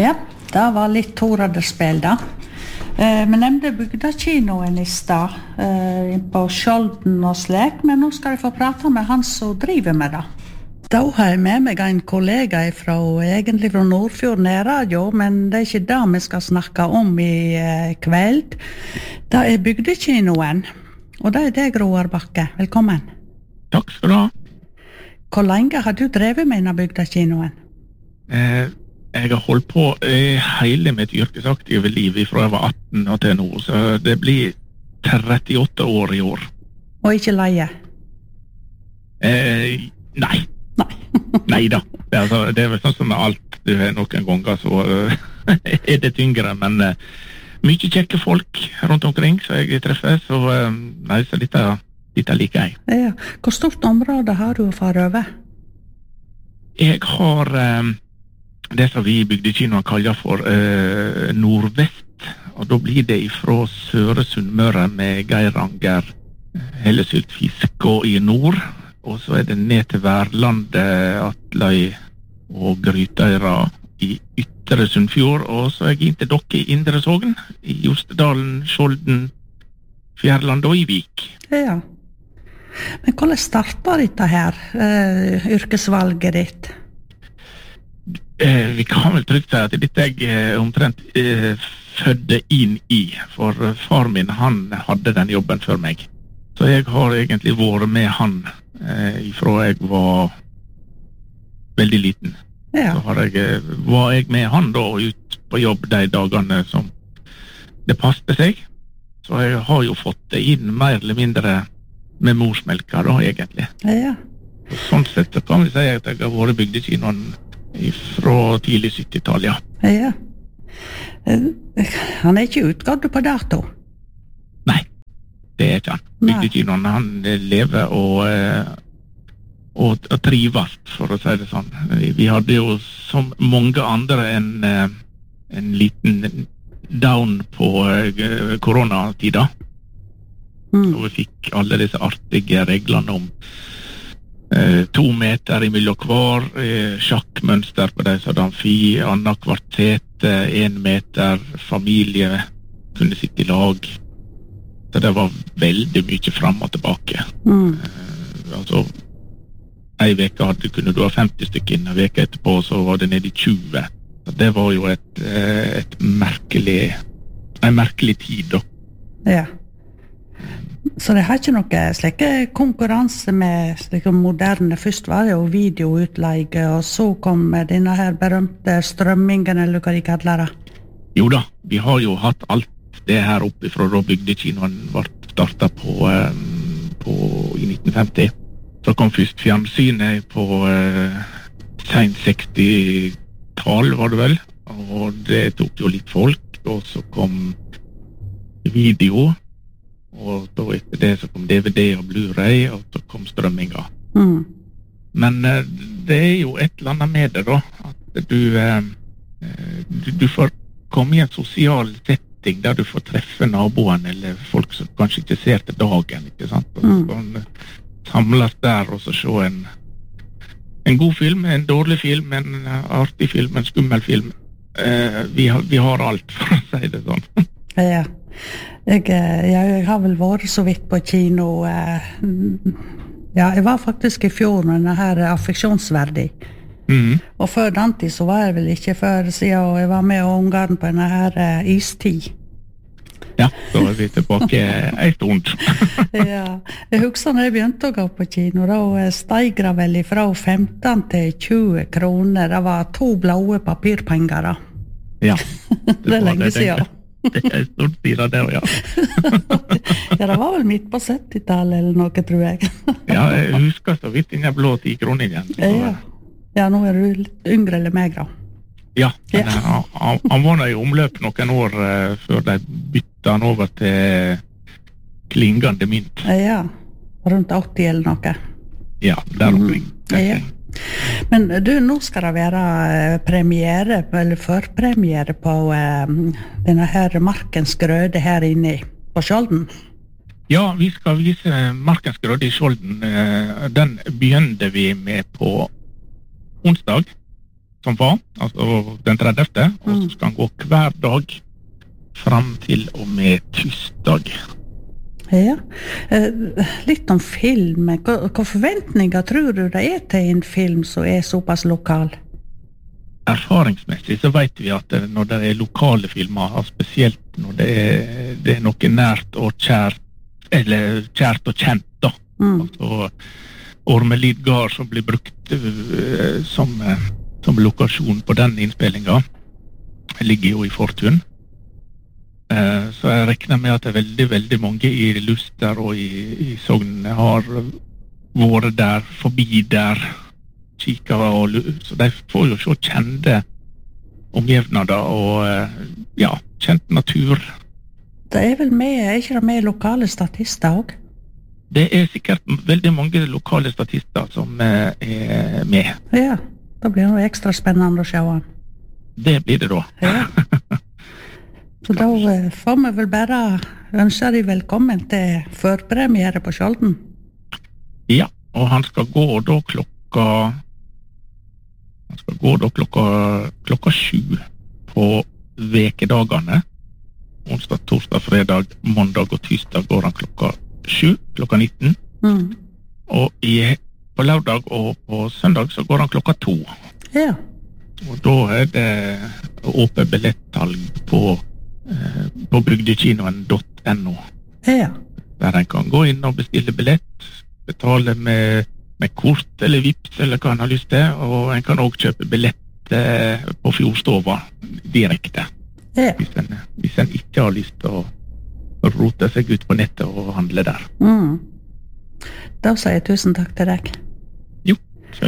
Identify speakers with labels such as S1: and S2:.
S1: Ja, det var litt Toraderspill da. Vi nevnte bygdakinoen I stad, på Skjolden og slik, men nå skal jeg få prate med han som driver med det. Da har jeg med meg en kollega egentlig fra Nordfjord Nærradio, men det ikke det vi skal snakke om I kveld. Det bygdakinoen, og det deg, Roar Bakke. Velkommen.
S2: Takk skal du ha.
S1: Hvor lenge har du drevet med denne bygdakinoen?
S2: Jeg har holdt på hele mitt yrkesaktive liv fra jeg var 18 og til nå, så det blir 38 år I år.
S1: Og ikke leie?
S2: Nei. Neida. Det vel sånn som med alt. Noen ganger så det tyngre, men mye kjekke folk rundt omkring så jeg treffer, så nei, så dette liker jeg.
S1: Ja. Hvor stort område har du å fare over?
S2: Jeg har det som vi bygdekinoen kaller for nordvest, og da blir det fra Søre Sunnmøre med Geiranger, Hellesylt, Fiskå I nord, og så det ned til Værlandet, Atløy og Grytøyra I Ytre Sunnfjord, og så inn til Dokke I Indre Sogn, I Jostedalen, Skjolden, Fjærland og I Vik.
S1: Ja. Men hvordan startet dette her, yrkesvalget ditt?
S2: Vi kan vel trygt si at dette jeg omtrent fødde inn I, for far min, han hadde den jobben før meg. Så jeg har egentlig vært med han fra jeg var veldig liten.
S1: Ja.
S2: Så var jeg med han da ut på jobb de dagene som det passte seg. Så jeg har jo fått det inn mer eller mindre med morsmelka da, egentlig.
S1: Ja.
S2: Og sånn sett kan vi si at jeg har vært bygdekinoen fra tidlig 70-tall, ja.
S1: Ja. Han ikke utgått på dato?
S2: Nei, det ikke han. Bygdekinoen, han lever og trives, for å si det sånn. Vi hadde jo som mange andre en liten down på koronatida. Og vi fikk alle disse artige reglene om 2 meter imellom hver, sjakkmønster på de som amfi, annethvert sete, 1 meter, familie kunne sitte I lag. Så det var veldig mye frem og tilbake. Altså, en veke kunne du ha 50 stykker inn, en veke etterpå så var det nede I 20. Så det var jo en merkelig tid da.
S1: Ja. Så det har ikke noe slike konkurranse med slike moderne. Først var det jo videoutleie, og så kom denne her berømte strømmingen, eller hva de kaller det.
S2: Jo da, vi har jo hatt alt det her oppe fra da bygdekinoen ble startet på I 1950. Så kom først fjernsynet på sent 60-tall, var det vel. Og det tok jo litt folk, og så kom video, og da etter det så kom DVD og Blu-ray, og så kom strømminga. Men det jo et eller annet med det da, at du får komme I en sosial setting der du får treffe naboen, eller folk som kanskje ikke ser til dagen, ikke sant? Og så kan samles der, og så se en god film, en dårlig film, en artig film, en skummel film. Vi har alt, for å si det sånn.
S1: Ja. Jeg har vel vært så vidt på kino. Ja, jeg var faktisk I fjor med denne her affeksjonsverdig. Og før den tid så var jeg vel ikke før siden jeg var med ungene på denne her istid.
S2: Ja, så vi tilbake en stund.
S1: Ja, jeg husker når jeg begynte å gå på kino, da steg det vel fra 15 til 20 kroner. Det var 2 blåe papirpenger da.
S2: Ja.
S1: Det lenge siden.
S2: Det stort siden det, ja.
S1: Ja, det var vel midt på 70-tallet eller noe, tror jeg.
S2: Ja, jeg husker så vidt den blå 10 kroner igjen.
S1: Ja, nå du litt yngre eller meg da.
S2: Ja, men han var I omløp noen år før de bytte han over til klingende mynt.
S1: Ja, rundt 80 eller noe.
S2: Ja, der omkring.
S1: Ja. Men du, nå skal det være premiere, eller førpremiere på denne her Markens Grøde her inne på Skjolden.
S2: Ja, vi skal vise Markens Grøde I Skjolden. Den begynte vi med på onsdag. som var, altså den 30. Og så skal han gå hver dag fram til og med tirsdag.
S1: Ja, litt om film. Hva forventninger tror du det til en film som såpass lokal?
S2: Erfaringsmessig så vet vi at når det lokale filmer, spesielt når det noe nært og kjært, eller kjært og kjent da, altså Ormelid Gard som blir brukt som lokasjon på den innspillingen, ligger jo i Fortun. Så jeg regner med at det veldig mange i Luster og i Sogn har vært der, forbi der, kikere, så de får jo så kjente omgivnader og kjent natur.
S1: Det vel med, ikke det med lokale statister også?
S2: Det sikkert veldig mange lokale statister som med.
S1: Ja, da blir det ekstra spennende å se han.
S2: Det blir det da.
S1: Ja. Så da får vi vel bare ønske deg velkommen til førpremiere på Skjolden.
S2: Ja, og han skal gå da klokka 7 på vekedagene. Onsdag, torsdag, fredag, mandag og tirsdag går han klokka 7, klokka 19. Og på lørdag og på søndag så går han klokka 2.
S1: Ja.
S2: Og da det åpent billettsalg på brygdekinoen.no.
S1: Ja.
S2: Der en kan gå inn og bestille billett, betale med kort eller vips eller hva en har lyst til, og en kan også kjøpe billett på Fjordstova direkte.
S1: Ja.
S2: Hvis en ikke har lyst til å rote seg ut på nettet og handle der.
S1: Da sier jeg tusen takk til deg.